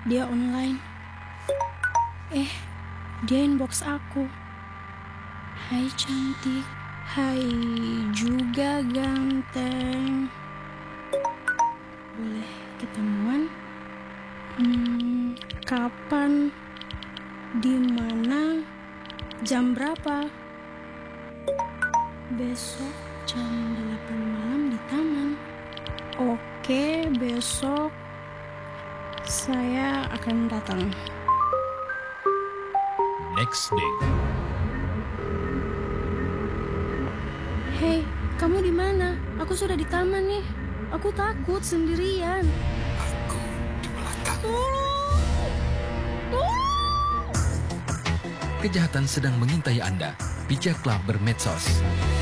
dia online. Dia inbox aku. Hai cantik, hai juga ganteng. Boleh ketemuan? Kapan? Di mana? Jam berapa? Besok jam 8 malam di taman. Oke, besok saya akan datang. Next day. Hei, kamu di mana? Aku sudah di taman nih. Aku takut sendirian. Aku di belakang. Kejahatan sedang mengintai Anda. Bijaklah bermedsos.